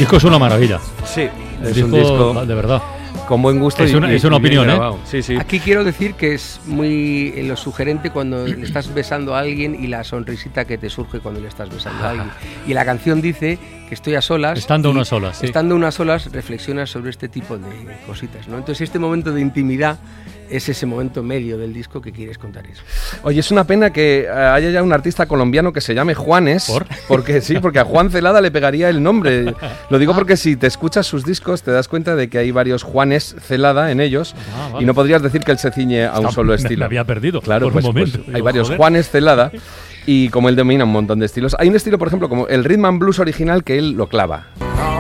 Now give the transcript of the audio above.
disco es una maravilla. Sí, Es un disco de verdad. Con buen gusto. Es una opinión, ¿eh? Sí, sí. Aquí quiero decir que es muy lo sugerente cuando le estás besando a alguien y la sonrisita que te surge cuando le estás besando a alguien. Y la canción dice que estoy a solas. Estando unas solas, sí. Estando unas solas reflexionas sobre este tipo de cositas, ¿no? Entonces este momento de intimidad es ese momento medio del disco que quieres contar eso. Oye, es una pena que haya ya un artista colombiano que se llame Juanes. ¿Por? Porque sí, porque a Juan Celada le pegaría el nombre. Lo digo porque si te escuchas sus discos te das cuenta de que hay varios Juanes Celada en ellos vale. y no podrías decir que él se ciñe a un solo estilo. Me había perdido Claro, por pues, un momento. pues hay varios Juanes Celada y como él domina un montón de estilos. Hay un estilo, por ejemplo, como el rhythm and blues original que él lo clava.